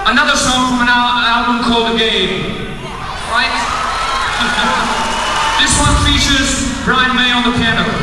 another song from an album called The Game. Right? This one features Brian May on the piano.